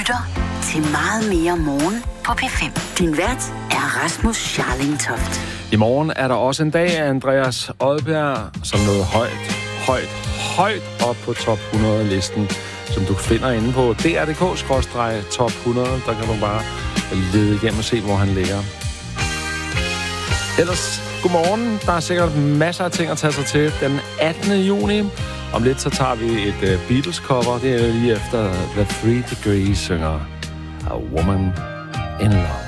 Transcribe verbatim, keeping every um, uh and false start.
lytter til Meget mere morgen på P fem. Din vært er Rasmus Scharling Toft. I morgen er der også en dag af Andreas Odbjerg, som nåede højt, højt, højt op på top hundrede-listen, som du finder inde på d r punktum d k skråstreg top hundrede. Der kan du bare lede igennem og se, hvor han ligger. Ellers, godmorgen. Der er sikkert masser af ting at tage sig til den attende juni. Om lidt så tager vi et uh, Beatles-cover. Det er lige efter The Three Degrees synger A Woman in Love.